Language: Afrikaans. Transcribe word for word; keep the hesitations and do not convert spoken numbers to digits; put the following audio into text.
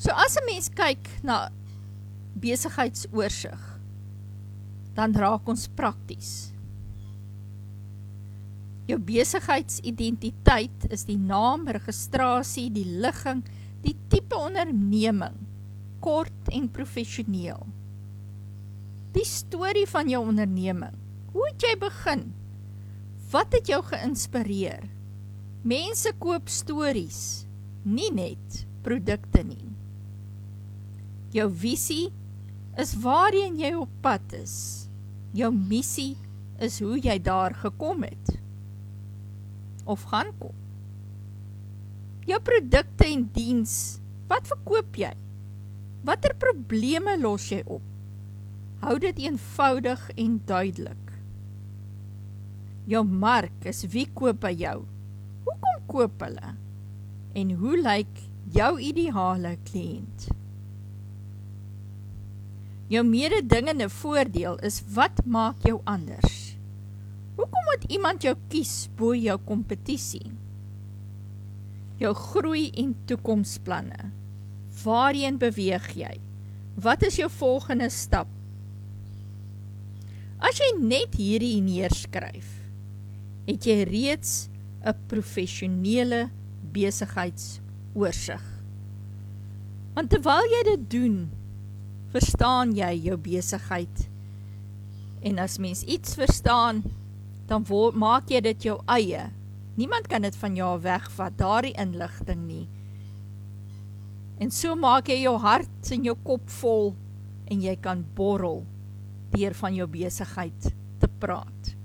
So as 'n mens kyk na besigheidsoorsig, dan raak ons prakties. Jou besigheidsidentiteit is die naam, registrasie, die ligging, die tipe onderneming, kort en professioneel. Die storie van jou onderneming, hoe het jy begin? Wat het jou geïnspireer? Mense koop stories, nie net produkte nie. Jou visie is waarheen jy op pad is. Jou missie is hoe jy daar gekom het. Of gaan kom. Jou produkte en diens, wat verkoop jy? Watter probleme los jy op? Hou dit eenvoudig en duidelik. Jou mark is wie koop by jou? Hoekom koop hulle? En hoe lyk jou ideale kliënt? Jou mededingende voordeel is wat maak jou anders? Hoekom moet iemand jou kies bo jou kompetisie? Jou groei en toekomsplanne. Waarheen beweeg jy? Wat is jou volgende stap? As jy net hierdie neerskryf, het jy reeds 'n professionele besigheidsoorsig. Want terwyl jy dit doen, verstaan jy jou besigheid. En as mens iets verstaan, dan word, maak jy dit jou eie. Niemand kan dit van jou wegvat, daardie inligting nie. En so maak jy jou hart en jou kop vol, en jy kan borrel deur van jou besigheid te praat.